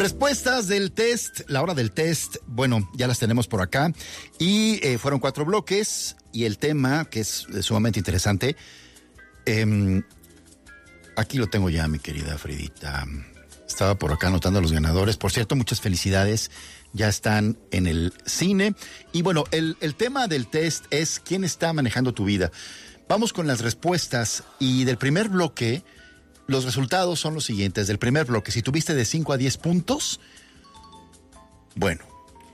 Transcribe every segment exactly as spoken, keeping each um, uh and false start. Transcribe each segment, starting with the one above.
Respuestas del test, la hora del test, bueno, ya las tenemos por acá. Y eh, fueron cuatro bloques y el tema, que es sumamente interesante, eh, aquí lo tengo ya, mi querida Fridita. Estaba por acá anotando a los ganadores. Por cierto, muchas felicidades, ya están en el cine. Y bueno, el, el tema del test es ¿quién está manejando tu vida? Vamos con las respuestas y del primer bloque. Los resultados son los siguientes. Del primer bloque, si tuviste de cinco a diez puntos, bueno,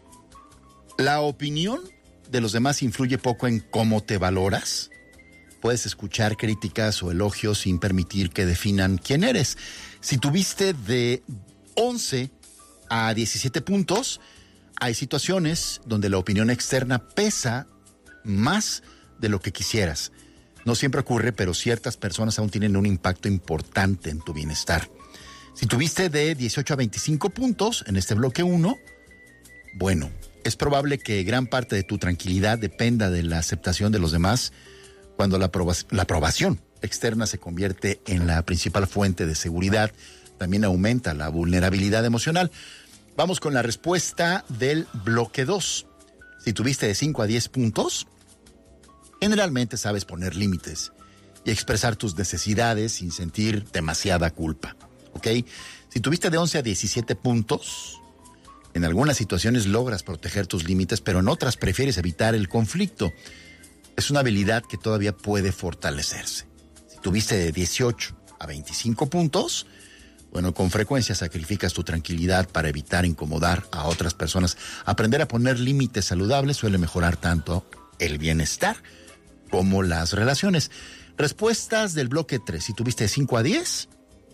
la opinión de los demás influye poco en cómo te valoras. Puedes escuchar críticas o elogios sin permitir que definan quién eres. Si tuviste de once a diecisiete puntos, hay situaciones donde la opinión externa pesa más de lo que quisieras. No siempre ocurre, pero ciertas personas aún tienen un impacto importante en tu bienestar. Si tuviste de dieciocho a veinticinco puntos en este bloque uno, bueno, es probable que gran parte de tu tranquilidad dependa de la aceptación de los demás cuando la, aproba- la aprobación externa se convierte en la principal fuente de seguridad. También aumenta la vulnerabilidad emocional. Vamos con la respuesta del bloque dos. Si tuviste de cinco a diez puntos, generalmente sabes poner límites y expresar tus necesidades sin sentir demasiada culpa, ¿ok? Si tuviste de once a diecisiete puntos, en algunas situaciones logras proteger tus límites, pero en otras prefieres evitar el conflicto. Es una habilidad que todavía puede fortalecerse. Si tuviste de dieciocho a veinticinco puntos, bueno, con frecuencia sacrificas tu tranquilidad para evitar incomodar a otras personas. Aprender a poner límites saludables suele mejorar tanto el bienestar como las relaciones. Respuestas del bloque tres. Si tuviste de cinco a diez,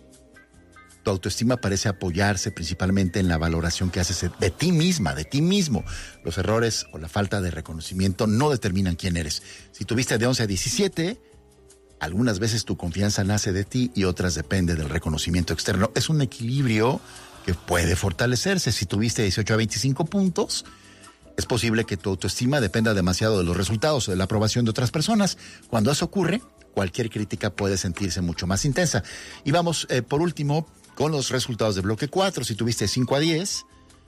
tu autoestima parece apoyarse principalmente en la valoración que haces de ti misma, de ti mismo. Los errores o la falta de reconocimiento no determinan quién eres. Si tuviste de once a diecisiete, algunas veces tu confianza nace de ti y otras depende del reconocimiento externo. Es un equilibrio que puede fortalecerse. Si tuviste dieciocho a veinticinco puntos, es posible que tu autoestima dependa demasiado de los resultados o de la aprobación de otras personas. Cuando eso ocurre, cualquier crítica puede sentirse mucho más intensa. Y vamos, eh, por último, con los resultados de bloque cuatro. Si tuviste cinco a diez,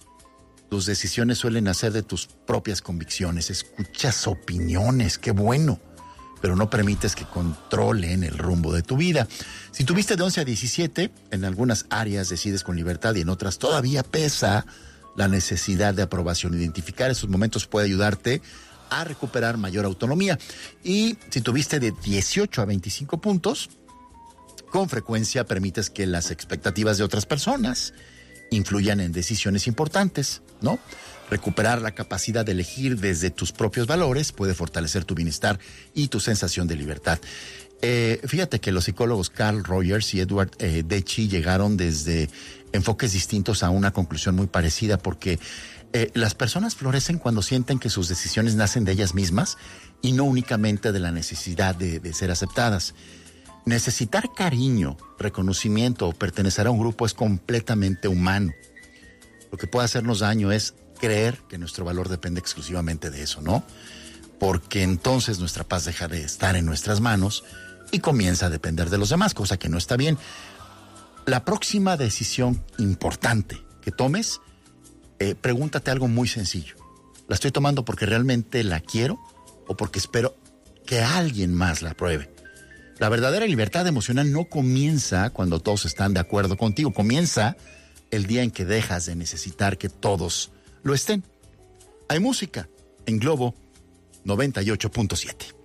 tus decisiones suelen nacer de tus propias convicciones. Escuchas opiniones, qué bueno, pero no permites que controlen el rumbo de tu vida. Si tuviste de once a diecisiete, en algunas áreas decides con libertad y en otras todavía pesa la necesidad de aprobación. Identificar esos momentos puede ayudarte a recuperar mayor autonomía. Y si tuviste de dieciocho a veinticinco puntos, con frecuencia permites que las expectativas de otras personas influyan en decisiones importantes, ¿no? Recuperar la capacidad de elegir desde tus propios valores puede fortalecer tu bienestar y tu sensación de libertad. Eh, fíjate que los psicólogos Carl Rogers y Edward eh, Deci llegaron desde enfoques distintos a una conclusión muy parecida, porque eh, las personas florecen cuando sienten que sus decisiones nacen de ellas mismas y no únicamente de la necesidad de, de ser aceptadas. Necesitar cariño, reconocimiento o pertenecer a un grupo es completamente humano. Lo que puede hacernos daño es creer que nuestro valor depende exclusivamente de eso, ¿no? Porque entonces nuestra paz deja de estar en nuestras manos y comienza a depender de los demás, cosa que no está bien. La próxima decisión importante que tomes, eh, pregúntate algo muy sencillo. ¿La estoy tomando porque realmente la quiero o porque espero que alguien más la apruebe? La verdadera libertad emocional no comienza cuando todos están de acuerdo contigo. Comienza el día en que dejas de necesitar que todos lo estén. Hay música en Globo noventa y ocho punto siete.